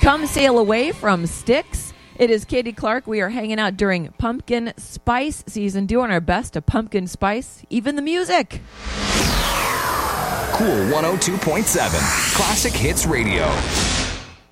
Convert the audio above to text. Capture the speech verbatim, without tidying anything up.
Come Sail Away from Styx. It is Katie Clark. We are hanging out during pumpkin spice season, doing our best to pumpkin spice even the music. Cool one oh two point seven, Classic Hits Radio.